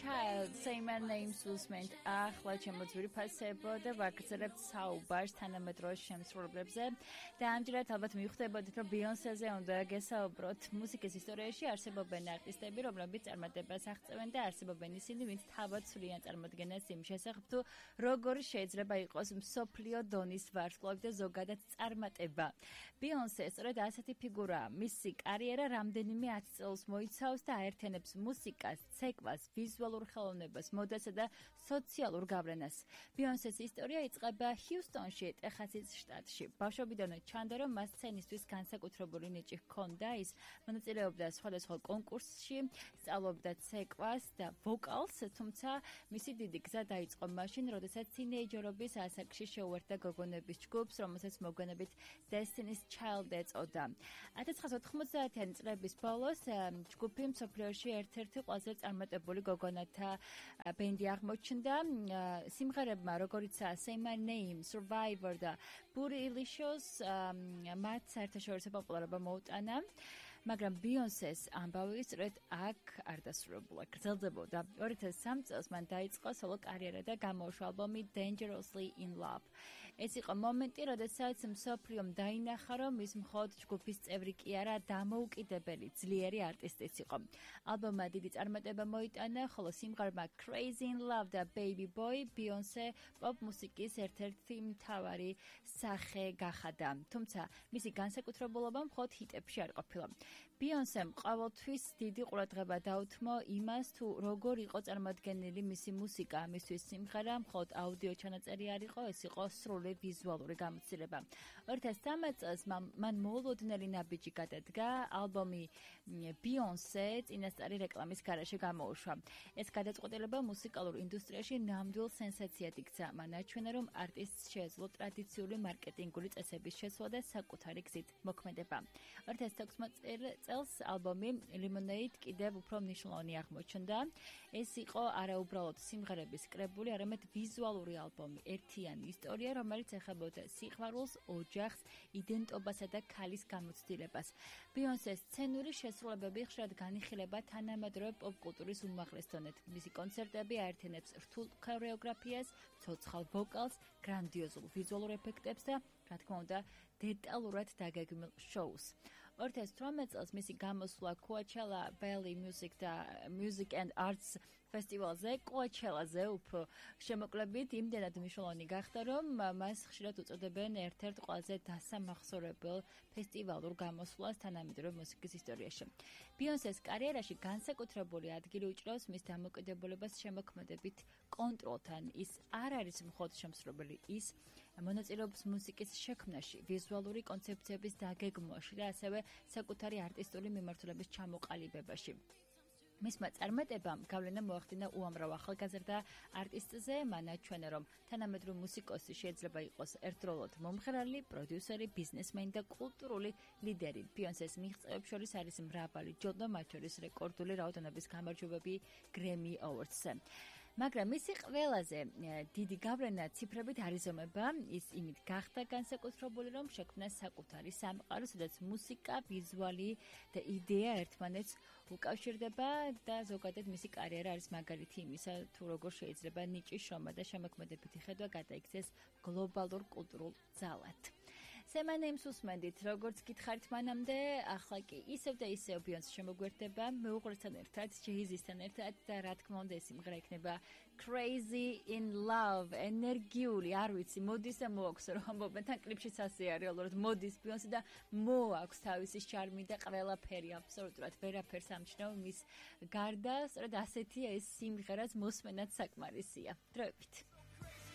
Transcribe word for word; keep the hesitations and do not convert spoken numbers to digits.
Child, Say My Name's უსმენთ ახლა ჩემო ძვირფასებო და ვაგრძელებთ საუბარს თანამედროვე შემსრულებლებზე და ამჯერად ალბათ მივხვდებოდით, რომ Beyoncé-ზე უნდა გესაუბროთ. მუსიკის ისტორიაში არსებობენ არტისტები, რომლებიც წარმატებას აღწევენ და არსებობენ ისინი, ვინც თავად ცვლიან წარმოდგენას იმ შესახებ, თუ როგორ შეიძლება იყოს მსოფლიო დონის ვარსკვლავი და ზოგადად წარმატება. Beyoncé სწორედ ასეთი ფიგურაა. მისი კარიერა რამდენიმე ათი წელს მოიცავს და აერთიანებს მუსიკას, ცეკვას, ვიზუალურ ხელოვნებას, მოდასა და სოციალურ გავლენას. Beyoncé-ს ისტორია იწყება ჰიუსტონში, ტეხასის შტატში. ბავშვობიდანვე ჩანდა, რომ მას სცენისთვის განსაკუთრებული ნიჭი ჰქონდა. ის მონაწილეობდა სხვადასხვა კონკურსში, სწავლობდა ცეკვას და ვოკალს, თუმცა მისი დიდი გზა დაიწყო მაშინ, როდესაც თინეიჯერობის ასაკში შეუერთდა გოგონების ჯგუფს, რომელსაც მოგვიანებით Destiny's Child ეწოდა. ათი ცხრაასი ოთხმოცდაათიანი წლების ბოლოს ჯგუფი მსოფლიოში ერთ-ერთი ყველაზე წარმატებული გოგონათა ბენდი აღმოჩნდა. სიმღერებმა, როგორიცაა Say My Name, Survivor და Bootylicious, მათ საერთაშორისო პოპულარობა მოუტანა. მაგრამ Beyoncé-ს ამბავი სწორედ აქ არ დასრულებულა, გრძელდებოდა. ორი ათას სამი წელს მან დაიწყო სოლო კარიერა და გამოუშვა ალბომი Dangerously in Love. ეს იყო მომენტი, როდესაც მსოფლიომ დაინახა, რომ ის მხოლოდ ჯგუფის წევრი კი არა, დამოუკიდებელი, ძლიერი არტისტიც იყო. ალბომმა დიდი წარმატება მოიტანა, ხოლო სიმღერმა Crazy in Love და Baby Boy Beyoncé პოპ მუსიკის ერთ-ერთი მთავარი სახე გახადა. თუმცა მისი განსაკუთრებულობა მხოლოდ ჰიტებში არ ყოფილა. Beyoncé-მ ყოველთვის დიდი ყურადღება დაუთმო იმას, თუ როგორ იყო წარმოდგენილი მისი მუსიკა, მისთვის სიმღერა მხოლოდ აუდიო ჩანაწერი არ იყო, ეს იყო სრული ვიზუალური გამოცდილება. ორი ათას ცხრამეტ წელს მან მოულოდნელი ნაბიჯი გადადგა, ალბომი Beyoncé წინასწარი რეკლამის გარეშე გამოუშვა. ეს გადაწყვეტილება მუსიკალურ ინდუსტრიაში ნამდვილ სენსაციად იქცა. მან აჩვენა, რომ არტისტს შეეძლო ტრადიციული მარკეტინგული წესების შესვლა და საკუთარი გზით მოქმედება. ორი ათას თექვსმეტ წელს ალბომი Lemonade კიდევ უფრო მნიშვნელოვანი აღმოჩნდა. ეს იყო არა უბრალოდ სიმღერების კრებული, არამედ ვიზუალური ალბომი, ერთიანი ისტორია, რომელიც ეხებოდა სიყვარულს, ოჯახს, იდენტობასა და ქალის გამოცდილებას. Beyoncé-ს სცენური შესრულებები ხშირად განიხილება თანამედროვე პოპ-კულტურის უმაღლეს დონედ. მისი კონცერტები აერთიანებს რთულ ქორეოგრაფიას, ცოცხალ ვოკალს, გრანდიოზულ ვიზუალურ ეფექტებს და, რა თქმა უნდა, დეტალურად დაგეგმილ შოუს. ორი ათას თვრამეტ წელს მისი გამოსვლა Coachella Valley Music და Music and Arts ფესტივალზე, Coachella-ზე უფრო შემოკლებით იმდენად მნიშვნელოვანი გახდა, რომ მას ხშირად უწოდებენ ერთ-ერთ ყველაზე დასამახსოვრებელ ფესტივალურ გამოსვლას თანამედროვე მუსიკის ისტორიაში. Beyoncé-ს კარიერაში განსაკუთრებული ადგილი უჭირავს მის დამოკიდებულებას შემოქმედებით კონტროლთან. ის არ არის მხოლოდ შემსრულებელი, ის მონაწილეობს მუსიკის შექმნაში, ვიზუალური კონცეფციების დაგეგმვაში და ასევე საკუთარი არტისტული მიმართულების ჩამოყალიბებაში. მისმა წარმატებამ გავლენა მოახდინა უამრავ ახალგაზრდა არტისტზე, მან აჩვენა, რომ თანამედროვე მუსიკოსი შეიძლება იყოს ერთდროულად მომღერალი, პროდიუსერი, ბიზნესმენი და კულტურული ლიდერი. Beyoncé-ს მიღწევებს შორის არის მრავალი ჯილდო, მათ შორის რეკორდული რაოდენობის გამარჯვებები Grammy Awards-ზე. მაგრამ მისი ყველაზე დიდი გავლენა ციფრებით არ იზომება. ის იმით გახდა განსაკუთრებული, რომ შექმნა საკუთარი სამყარო, სადაც მუსიკა, ვიზუალი და იდეა ერთმანეთს უკავშირდება და ზოგადად მისი კარიერა არის მაგალითი იმისა, თუ როგორ შეიძლება ნიჭი, შრომა და შემოქმედებითი ხედვა გადაიქცეს გლობალურ კულტურულ ძალად. Say My Name's უსმენდით, როგორც გითხარით მანამდე, ახლა კი ისევ და ისევ Beyoncé შემოგვერთება მეუღლესთან ერთად, Jay-Z-სთან ერთად და რა თქმა უნდა ეს სიმღერა იქნება Crazy in Love, ენერგიული, არ ვიცი, მოდის და მოაქვს, რომ ამბობენ, თან კლიპშიც ასე არის, რეალურად მოდის Beyoncé და მოაქვს თავისი შარმი და ყველაფერი, აბსოლუტურად ვერაფერს ამჩნევ მის გარდა, სწორედ ასეთია ეს სიმღერაც მოსმენად საკმარისია. დროებით.